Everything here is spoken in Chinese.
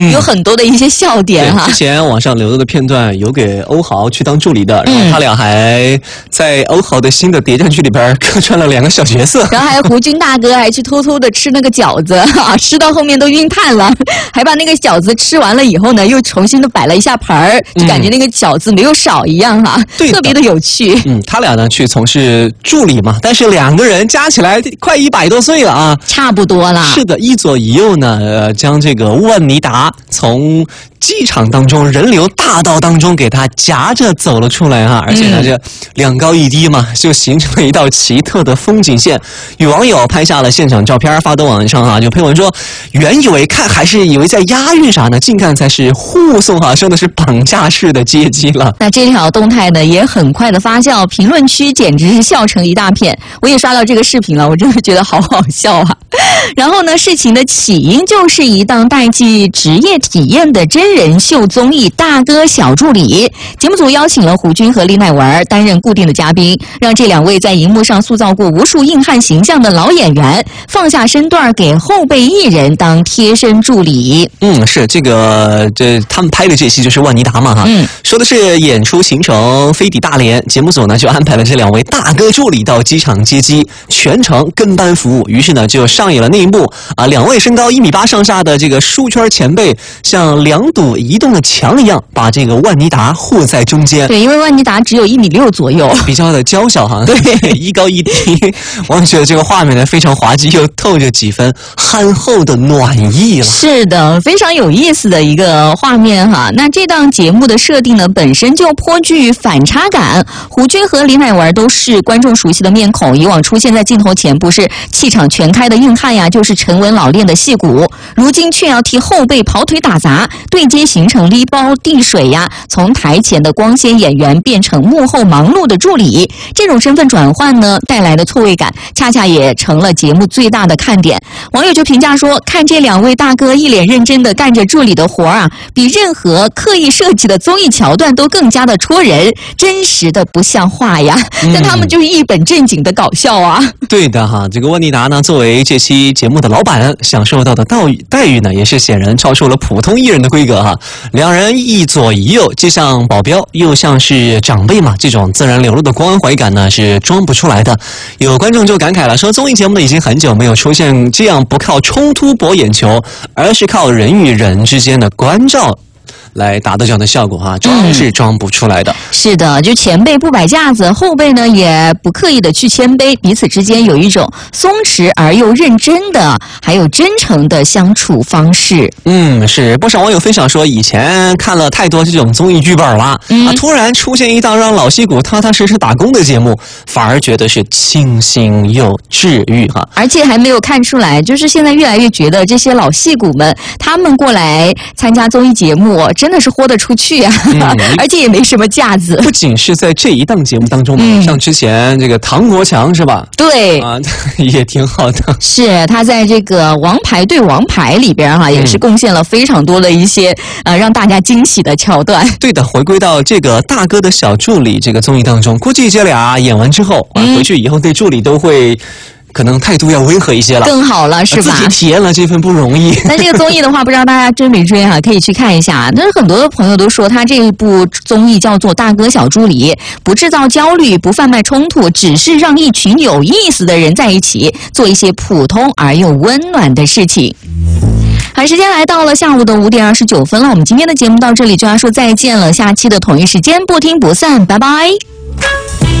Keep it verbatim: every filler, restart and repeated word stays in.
有很多的一些笑点哈。 之前网上流露的片段有给欧豪去当助理的，然后他俩还在欧豪的新的谍战剧里边客串了两个小角色。 然后还有胡军大哥还去偷偷的吃那个饺子啊，吃到后面都晕碳了，还把那个饺子吃完了以后呢，又重新的摆了一下盘儿，就感觉那个饺子没有少一样哈、啊，特别的有趣。 嗯，他俩呢去从事助理嘛，但是两个人加起来快一百多岁了啊， 差不多啦。 是的，一左一右呢，呃，将这个万妮达从机场当中人流大道当中给他夹着走了出来哈，而且呢，这两高一低嘛，就形成了一道奇特的风景线。有网友拍下了现场照片发到网上哈，就配文说，原以为看还是以为在押韵啥呢，近看才是护送哈，真的是绑架式的接机了。 那这条动态呢也很快的发酵，评论区简直是笑成一大片。我也刷到这个视频了，我真的觉得好好笑啊。然后呢，事情的起因就是一档代际职业体验的真人秀综艺《大哥小助理》，节目组邀请了胡军和李乃文担任固定的嘉宾，让这两位在荧幕上塑造过无数硬汉形象的老演员放下身段，给后辈艺人当贴身助理。 嗯，是这个这他们拍的这期就是万妮达嘛哈，嗯，说的是演出行程飞抵大连，节目组呢就安排了这两位大哥助理到机场接机，全程跟班服务。于是呢就上演了那一幕啊，两位身高一米八上下的这个书圈前辈，像两堵移动的墙一样，把这个万妮达护在中间。 对，因为万妮达只有一米六左右， 比较的娇小哈。 对， 一高一低，我觉得这个画面呢非常滑稽，又透着几分憨厚的暖意了。 是的，非常有意思的一个画面哈。那这档节目的设定呢，本身就颇具反差感。胡军和李乃文都是观众熟悉的面孔，以往出现在镜头前不是气场全开的硬汉呀，就是沉稳老练的戏骨，如今却要替后辈跑腿打杂，对接形成拎包递水呀，从台前的光鲜演员变成幕后忙碌的助理。这种身份转换呢带来的错位感，恰恰也成了节目最大的看点。网友就评价说，看这两位大哥一脸认真的干着助理的活啊，比任何刻意设计的综艺桥段都更加的戳人，真实的不像话呀。嗯、但他们就是一本正经的搞笑啊。 对的哈，这个万妮达呢，作为这期节目的老板，享受到的待遇待遇呢，也是显然超出了普通艺人的规格哈。两人一左一右，既像保镖，又像是长辈嘛，这种自然流露的关怀感呢，是装不出来的。有观众就感慨了，说综艺节目呢已经很久没有出现这样不靠冲突博眼球，而是靠人与人之间的关照来达到这样的效果哈，装是装不出来的、嗯。 是的，就前辈不摆架子，后辈呢也不刻意的去谦卑，彼此之间有一种松弛而又认真的，还有真诚的相处方式。 嗯，是不少网友分享说，以前看了太多这种综艺剧本了、嗯、啊，突然出现一档让老戏骨踏踏实实打工的节目，反而觉得是清新又治愈哈。 而且还没有看出来，就是现在越来越觉得这些老戏骨们，他们过来参加综艺节目。真的是豁得出去啊、嗯，而且也没什么架子。 不仅是在这一档节目当中嘛、嗯，像之前这个唐国强是吧？ 对啊，也挺好的。 是他在这个《王牌对王牌》里边哈、啊，也是贡献了非常多的一些、嗯、呃让大家惊喜的桥段。 对的，回归到这个大哥的小助理这个综艺当中，估计这俩演完之后啊，回去以后对助理都会。可能态度要温和一些了， 更好了，是吧？ 自己体验了这份不容易。 那这个综艺的话，不知道大家追没追哈、啊？可以去看一下。但是很多的朋友都说，他这一部综艺叫做《大哥小助理》，不制造焦虑，不贩卖冲突，只是让一群有意思的人在一起做一些普通而又温暖的事情。好，时间来到了下午的五点二十九分了，我们今天的节目到这里就要说再见了。下期的同一时间不听不散，拜拜。